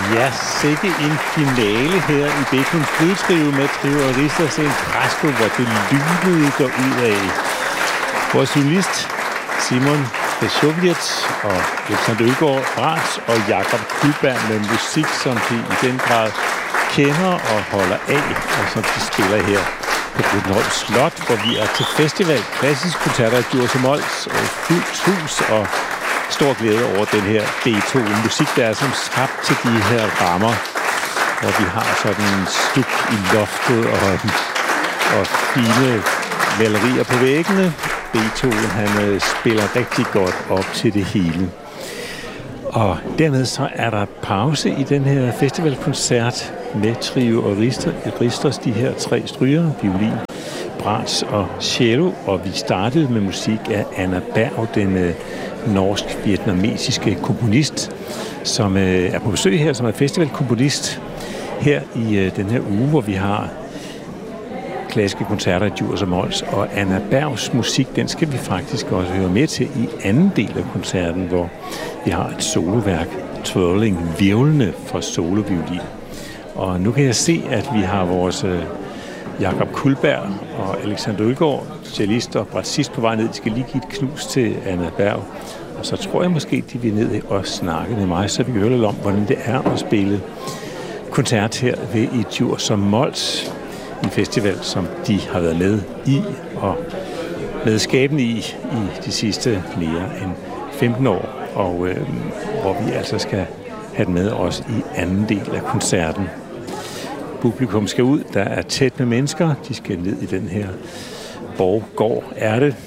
Ja, sikke en finale her i Beethovens Flødetrio med Trio og Richter til en præsko, hvor det lynede derudad. Vores journalist Simon Pesjovic og Alexander Øgaard Brahms og Jakob Kullberg med musik, som de i den grad kender og holder af, og som de spiller her på Brudenholm Slot, hvor vi er til festival. Klassisk koncerter af Djurs og Mols og fyldt hus og stor glæde over den her Beethoven-musik, der er som skabt til de her rammer, hvor vi har sådan en stuk i loftet og fine malerier på væggene. Beethoven, han spiller rigtig godt op til det hele. Og dermed så er der pause i den her festivalkoncert med Trio og Richters, de her tre strygere, violin, bratsch og cello, og vi startede med musik af Anna Berg, den norsk-vietnamesiske komponist, som er på besøg her, som er festivalkomponist her i den her uge, hvor vi har klassiske koncerter i Djurs og Mols, og Anna Bergs musik, den skal vi faktisk også høre med til i anden del af koncerten, hvor vi har et soloværk, Twirling, virvlende for soloviolin. Og nu kan jeg se, at vi har vores Jakob Kullberg og Alexander Øgaard, cellist og brassist på vej ned. De skal lige give et knus til Anna Berg. Og så tror jeg måske, de vil ned og snakke med mig, så vi kan høre lidt om, hvordan det er at spille koncert her ved i Djurs og Mols. En festival, som de har været med i og medskabende i de sidste mere end 15 år. Og hvor vi altså skal have den med også i anden del af koncerten. Publikum skal ud, der er tæt med mennesker. De skal ned i den her borggård, er det.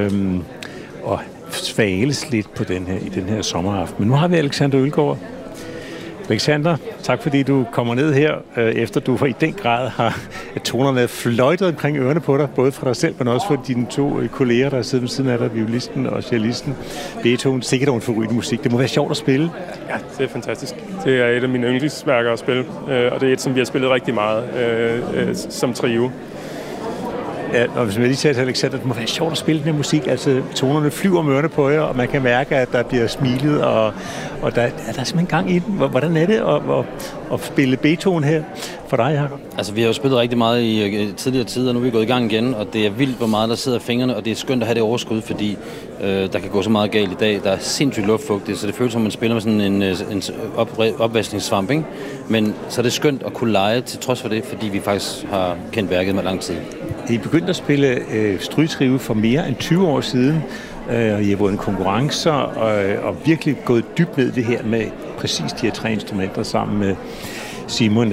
Og svales lidt på i den her sommeraften. Men nu har vi Alexander Øgaard. Alexander, tak fordi du kommer ned her, efter du i den grad har tonerne fløjtet omkring ørerne på dig, både fra dig selv, men også for dine to kolleger, der sidder ved siden af dig, violisten og cellisten. Beethoven, sikkert en forrygende musik. Det må være sjovt at spille. Ja, det er fantastisk. Det er et af mine yndlingsværker at spille, og det er et, som vi har spillet rigtig meget som trio. Ja, og hvis man lige siger til Alexander, det må være sjovt at spille den her musik. Altså, tonerne flyver om ørerne på jer, og man kan mærke, at der bliver smilet, og der er simpelthen gang i den. Hvordan er det at spille Beethoven her for dig, Jacob? Altså, vi har jo spillet rigtig meget i tidligere tider, og nu er vi gået i gang igen, og det er vildt, hvor meget der sidder i fingrene, og det er skønt at have det overskud, fordi der kan gå så meget galt i dag. Der er sindssygt luftfugtigt, så det føles som, man spiller med sådan en opvaskningssvamp, ikke? Men så er det skønt at kunne lege til trods for det, fordi vi faktisk har kendt værket med lang tid. I begyndte at spille strygtrio for mere end 20 år siden, og I har vundet konkurrencer og virkelig gået dybt ned det her med præcis de her tre instrumenter sammen med Simon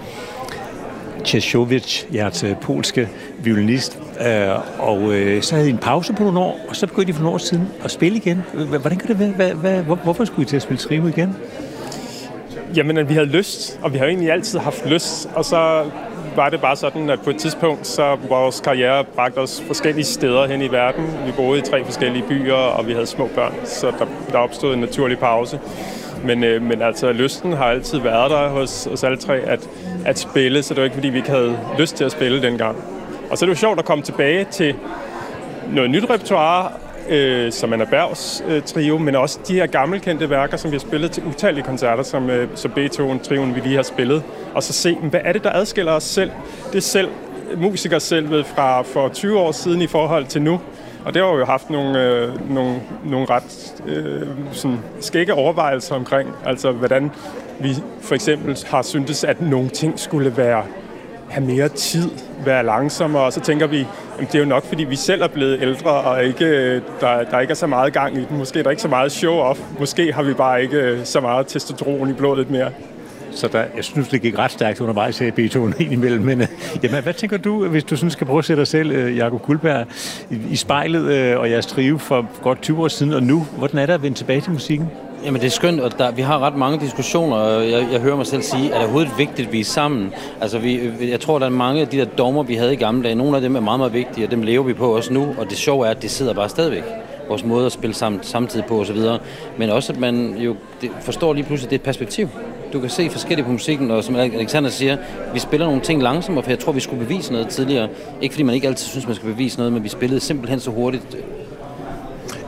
Pesjovic, jeres polske violinist. Og så havde I en pause på nogle år, og så begyndte I for nogle år siden at spille igen. Hvordan kan det være? Hvorfor skulle I til at spille trio igen? Jamen, vi havde lyst, og vi har egentlig altid haft lyst, og så var det bare sådan, at på et tidspunkt, så vores karriere bragte os forskellige steder hen i verden. Vi boede i 3 forskellige byer, og vi havde små børn, så der opstod en naturlig pause. Men altså, lysten har altid været der hos alle tre at spille, så det var ikke, fordi vi ikke havde lyst til at spille dengang. Og så er det jo sjovt at komme tilbage til noget nyt repertoire, som Anna Bergs trio, men også de her gammelkendte værker, som vi har spillet til utallige koncerter, som Beethoven-trioen, vi lige har spillet, og så se, hvad er det, der adskiller os selv? Det er selv musikere selv fra for 20 år siden i forhold til nu, og det har jo haft nogle ret sådan skægge overvejelser omkring, altså hvordan vi for eksempel har syntes, at nogle ting skulle have mere tid, være langsommere, og så tænker vi, at det er jo nok, fordi vi selv er blevet ældre, og der ikke er så meget gang i den. Måske er der ikke så meget show-off. Måske har vi bare ikke så meget testosteron i blodet mere. Så jeg synes, det gik ret stærkt undervejs i Beethoven indimellem. Men jamen, hvad tænker du, hvis du sådan skal prøve at sætte dig selv, Jakob Kullberg, i spejlet og jeres trio for godt 20 år siden, og nu? Hvordan er det at vende tilbage til musikken? Jamen det er skønt, og vi har ret mange diskussioner, og jeg hører mig selv sige, at det er overhovedet vigtigt, at vi er sammen. Altså jeg tror, der er mange af de der dogmer, vi havde i gamle dage. Nogle af dem er meget, meget vigtige, og dem lever vi på også nu, og det sjove er, at det sidder bare stadigvæk. Vores måde at spille samtidig på osv. Men også, at man jo forstår lige pludselig, at det er et perspektiv. Du kan se forskelligt på musikken, og som Alexander siger, vi spiller nogle ting langsommere, for jeg tror, vi skulle bevise noget tidligere. Ikke fordi man ikke altid synes, man skal bevise noget, men vi spillede simpelthen så hurtigt.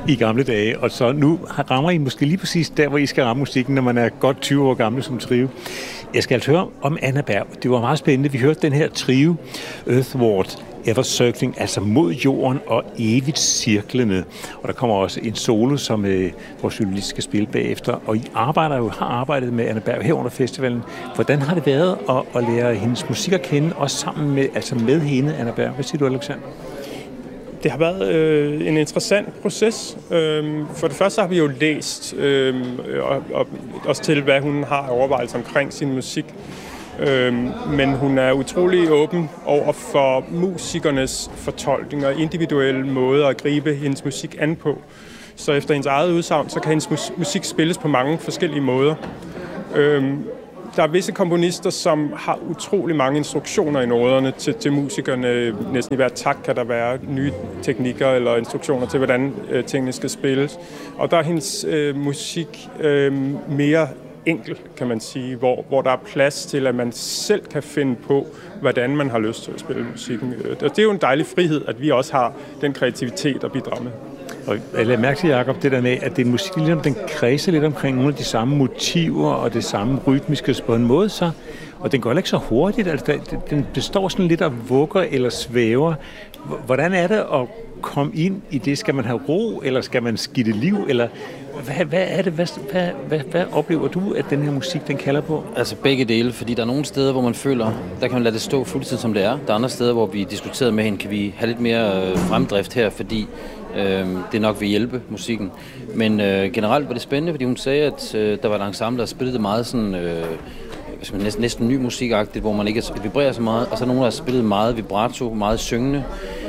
i gamle dage, og så nu rammer I måske lige præcis der, hvor I skal ramme musikken, når man er godt 20 år gammel som trio. Jeg skal altså høre om Anna Berg. Det var meget spændende. Vi hørte den her trio, Earthward, Ever Circling, altså mod jorden og evigt cirklende. Og der kommer også en solo, som vores journalist skal spille bagefter. Og I har arbejdet med Anna Berg her under festivalen. Hvordan har det været at lære hendes musik at kende, også sammen med hende, Anna Berg? Hvad siger du, Alexander? Det har været en interessant proces. For det første har vi jo læst og også til, hvad hun har overvejelser omkring sin musik. Men hun er utrolig åben over for musikernes fortolkning og individuelle måder at gribe hendes musik an på. Så efter hendes eget udsagn, så kan hendes musik spilles på mange forskellige måder. Der er visse komponister, som har utrolig mange instruktioner i noderne til musikerne. Næsten i hver takt kan der være nye teknikker eller instruktioner til, hvordan tingene skal spilles. Og der er hendes musik mere enkel, kan man sige, hvor der er plads til, at man selv kan finde på, hvordan man har lyst til at spille musikken. Og det er jo en dejlig frihed, at vi også har den kreativitet at bidrage med. Og jeg lader mærke til, Jacob, det der med, at det er musik, ligesom den kredser lidt omkring nogle af de samme motiver og det samme rytmiske på en måde, så, og den går ikke så hurtigt. Altså, den består sådan lidt af vugger eller svæver. Hvordan er det at komme ind i det? Skal man have ro, eller skal man skidte liv, eller hvad er det? Hvad oplever du, at den her musik, den kalder på? Altså begge dele, fordi der er nogle steder, hvor man føler, der kan man lade det stå fuldstændig som det er. Der er andre steder, hvor vi diskuterede med hende, kan vi have lidt mere fremdrift her, fordi det nok vil hjælpe musikken. Men generelt var det spændende, fordi hun sagde, at der var et ensemble, der spillede det meget sådan, næsten ny musikagtigt, hvor man ikke vibrerer så meget, og så nogen, der har spillet meget vibrato, meget syngende,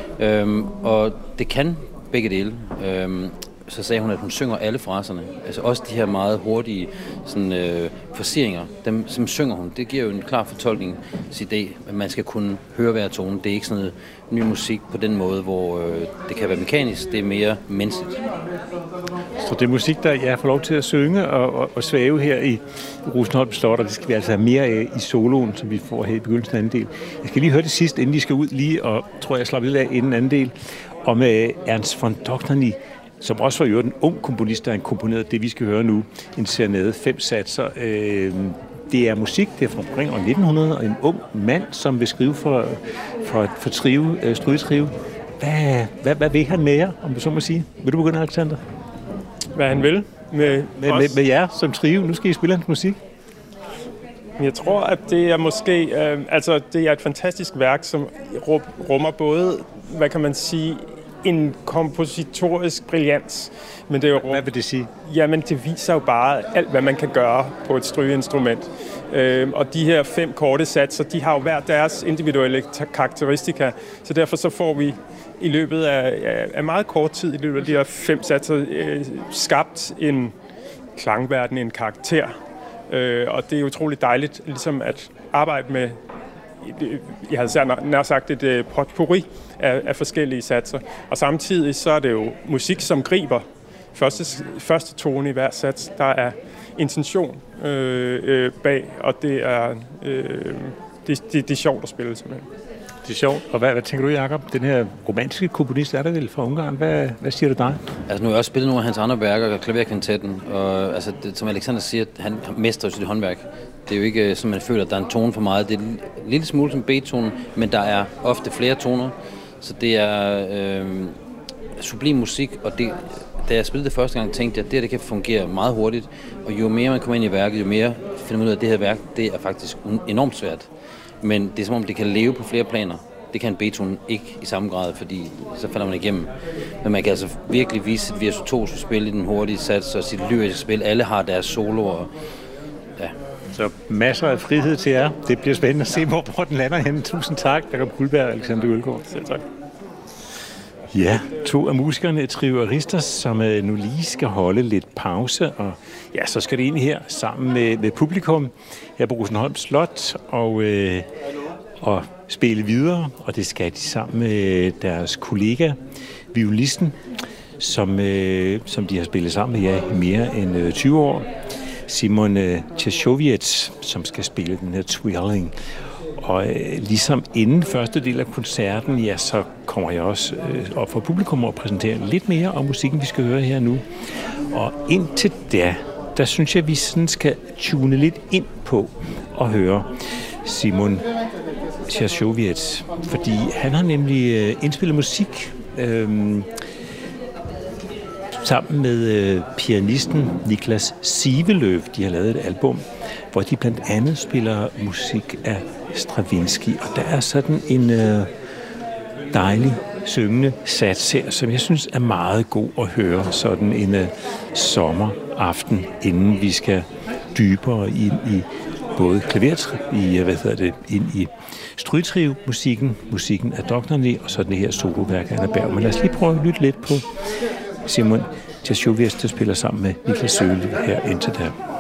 og det kan begge dele. Så sagde hun, at hun synger alle fraserne. Altså også de her meget hurtige sådan, forceringer, dem som synger hun. Det giver jo en klar fortolkningsidé, at man skal kunne høre hver tone. Det er ikke sådan noget ny musik på den måde, hvor det kan være mekanisk, det er mere menneskeligt. Så det er musik, der jeg får lov til at synge og svæve her i Rosenholm Slot, og det skal vi altså have mere af i soloen, som vi får her i begyndelsen af anden del. Jeg skal lige høre det sidste, inden de skal ud lige, og tror jeg slapper lidt af inden anden del, om Ernst von Dohnanyi, som også var jo en ung komponist, der har komponeret det, vi skal høre nu, en serenade 5 satser. Det er musik, det er fra omkring år 1900, og en ung mand, som vil skrive for strygetrio. Hvad vil han med jer, om du så må sige? Vil du begynde, Alexander? Hvad han vil? Med jer som trio. Nu skal I spille hans musik. Jeg tror, at det er måske... det er et fantastisk værk, som rummer både, hvad kan man sige, en kompositorisk brillans. Men det er jo, hvad vil det sige? Jamen, det viser jo bare alt, hvad man kan gøre på et strygeinstrument. Og de her 5 korte satser, de har jo hver deres individuelle karakteristika. Så derfor så får vi i løbet af meget kort tid, i løbet af de her 5 satser, skabt en klangverden, en karakter. Og det er utroligt dejligt ligesom at arbejde med, jeg havde nær sagt et potpourri af forskellige satser. Og samtidig så er det jo musik, som griber første tone i hver sats. Der er intention bag, og det er sjovt at spille simpelthen. Det er sjovt. Og hvad tænker du, Jacob? Den her romantiske komponist er der vel fra Ungarn. Hvad siger du dig? Altså nu har jeg også spillet nogle af hans andre værker, klaverkvintetten, og altså, som Alexander siger, han mestrer sit håndværk. Det er jo ikke, som man føler, at der er en tone for meget. Det er en lille smule som B-tonen, men der er ofte flere toner. Så det er sublim musik, og det, da jeg spillede det første gang, tænkte jeg, at det kan fungere meget hurtigt. Og jo mere man kommer ind i værket, jo mere finder man ud af, at det her værk, det er faktisk enormt svært. Men det er som om, det kan leve på flere planer. Det kan en B-tone ikke i samme grad, fordi så falder man igennem. Men man kan altså virkelig vise sit virtuose spil i den hurtige sats, og sit lyriske spil. Alle har deres soloer. Ja. Så masser af frihed til jer. Det bliver spændende at se, hvor den lander henne. Tusind tak, Jacob Guldberg og Alexander Ølgaard. Selv tak. Ja, 2 af musikerne, Trio Aristos, som nu lige skal holde lidt pause, og ja, så skal det ind her sammen med publikum her på Rosenholm Slot og spille videre, og det skal de sammen med deres kollega, violisten, som de har spillet sammen med i mere end 20 år, Simon Tchashoviec, som skal spille den her Twirling. Og ligesom inden første del af koncerten, ja, så kommer jeg også op for publikum og præsenterer lidt mere om musikken, vi skal høre her nu. Og indtil der synes jeg, vi sådan skal tune lidt ind på at høre Simon Tjasjowiec, fordi han har nemlig indspillet musik sammen med pianisten Niklas Sivelöv. De har lavet et album, hvor de blandt andet spiller musik af Stravinsky, og der er sådan en dejlig syngende sats her, som jeg synes er meget god at høre sådan en sommeraften, inden vi skal dybere ind i både ind i strygtrio-musikken, musikken af Doktorny, og så det her soloværk af Anna Berg. Men lad os lige prøve at lytte lidt på Simon Tjasjowiec, der spiller sammen med Niklas Sivelöv her indtil der.